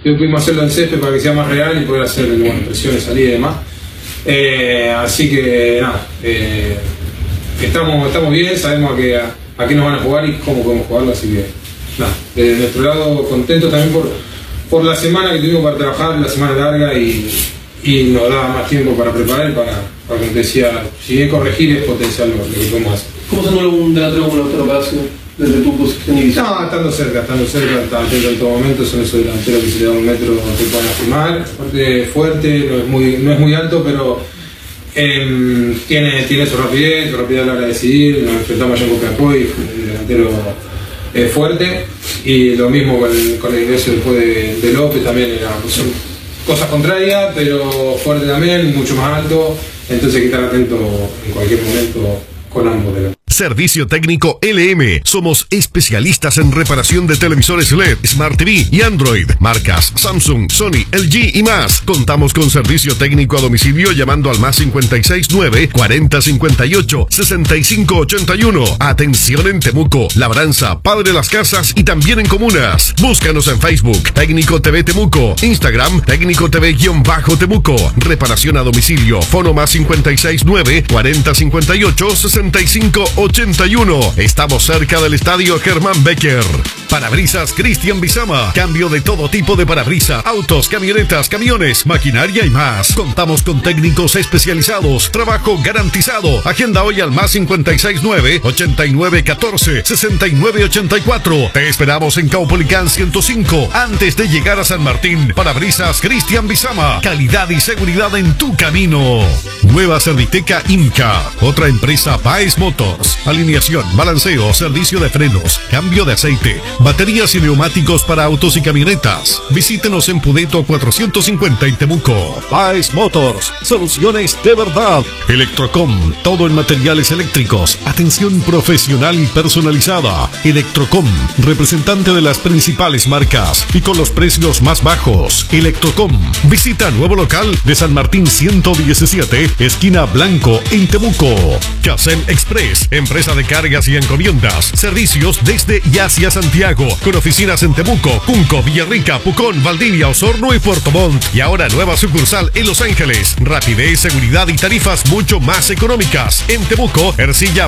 y hoy pudimos hacerlo en césped para que sea más real y poder hacer, bueno, presiones, salida y demás. Así que nada, estamos bien, sabemos a qué nos van a jugar y cómo podemos jugarlo, así que nada, de nuestro lado contentos también por la semana que tuvimos para trabajar, la semana larga y nos da más tiempo para preparar y para como te decía, si bien corregir es potenciar lo que podemos hacer. ¿Cómo se anula un delantero como Lautaro Palacio desde tu posición y visión? No, estando cerca, está atento en todo momento, son esos delanteros que si le dan un metro te pueden lastimar, aparte fuerte, no es muy alto, pero tiene su rapidez a la hora de decidir, nos enfrentamos a John Copiapó y un delantero fuerte, y lo mismo con el ingreso después de López, también son cosas contrarias, pero fuerte también, mucho más alto, entonces hay que estar atento en cualquier momento con ambos delanteros. Servicio técnico LM. Somos especialistas en reparación de televisores LED, Smart TV y Android. Marcas Samsung, Sony, LG y más. Contamos con servicio técnico a domicilio llamando al más 569 40 58 65 81. Atención en Temuco, Labranza, Padre Las Casas y también en comunas. Búscanos en Facebook, Técnico TV Temuco, Instagram, Técnico TV-Temuco. Reparación a domicilio, fono más 569 40 58 65 81. Estamos cerca del estadio Germán Becker. Parabrisas Cristian Bizama. Cambio de todo tipo de parabrisas, autos, camionetas, camiones, maquinaria y más. Contamos con técnicos especializados. Trabajo garantizado. Agenda hoy al más 569 89 14 69 84. Te esperamos en Caupolicán 105 antes de llegar a San Martín. Parabrisas Cristian Bizama. Calidad y seguridad en tu camino. Nueva Serviteca Imca. Otra empresa Baez Motors. Alineación, balanceo, servicio de frenos, cambio de aceite, baterías y neumáticos para autos y camionetas. Visítenos en Pudeto 450 en Temuco. Baez Motors, soluciones de verdad. Electrocom, todo en materiales eléctricos. Atención profesional y personalizada. Electrocom, representante de las principales marcas y con los precios más bajos. Electrocom, visita nuevo local de San Martín 117, esquina Blanco en Temuco. Casem Express, empresa de cargas y encomiendas. Servicios desde y hacia Santiago, con oficinas en Temuco, Cunco, Villarrica, Pucón, Valdivia, Osorno y Puerto Montt. Y ahora nueva sucursal en Los Ángeles. Rapidez, seguridad y tarifas mucho más económicas. En Temuco, Ercilla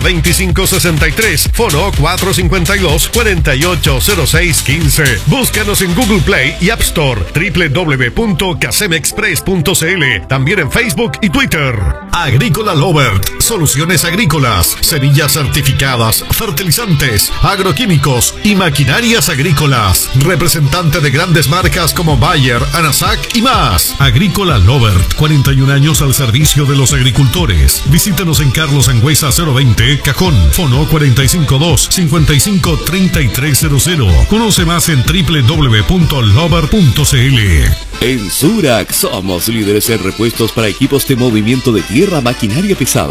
2563, fono 452 480615. Búscanos en Google Play y App Store, www.casemexpress.cl. También en Facebook y Twitter. Agrícola Lovert, soluciones agrícolas, semillas certificadas, fertilizantes, agroquímicos y maquinarias agrícolas. Representante de grandes marcas como Bayer, Anasac y más. Agrícola Lovert, 41 años al servicio de los agricultores. Visítenos en Carlos Angüesa 020, Cajón, fono 452 55 3300. Conoce más en www.lovert.cl. En Surac somos líderes en repuestos para equipos de movimiento de tierra, maquinaria pesada.